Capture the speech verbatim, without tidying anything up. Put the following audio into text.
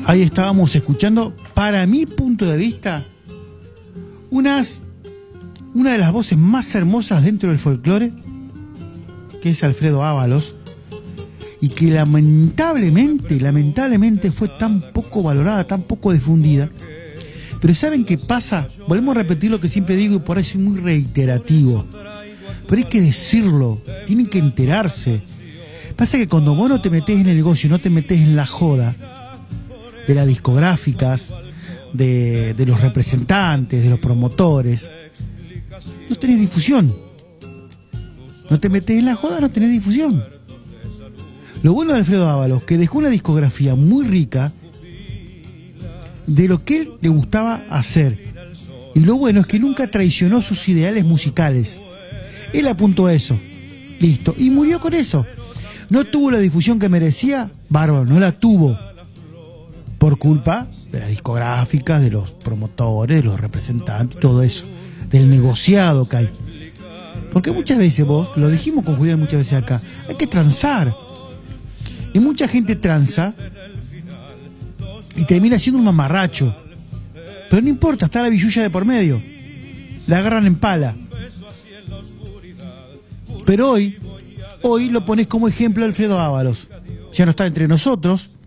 Ahí estábamos escuchando, para mi punto de vista, unas, una de las voces más hermosas dentro del folclore, que es Alfredo Ábalos, y que lamentablemente, lamentablemente fue tan poco valorada, tan poco difundida. Pero ¿saben qué pasa? Volvemos a repetir lo que siempre digo y por ahí soy muy reiterativo. Pero hay que decirlo, tienen que enterarse. Pasa que cuando vos no te metés en el negocio, no te metés en la joda de las discográficas, de, de los representantes, de los promotores, no tenés difusión. No te metés en la joda, no tenés difusión. Lo bueno de Alfredo Ábalos, que dejó una discografía muy rica de lo que él le gustaba hacer. Y lo bueno es que nunca traicionó sus ideales musicales. Él apuntó a eso. Listo. Y murió con eso. No tuvo la difusión que merecía, bárbaro, no la tuvo. Por culpa de las discográficas, de los promotores, de los representantes, todo eso. Del negociado que hay. Porque muchas veces vos, lo dijimos con Julián muchas veces acá, hay que transar. Y mucha gente tranza y termina siendo un mamarracho. Pero no importa, está la billulla de por medio. La agarran en pala. Pero hoy, hoy lo pones como ejemplo a Alfredo Ábalos. Ya no está entre nosotros,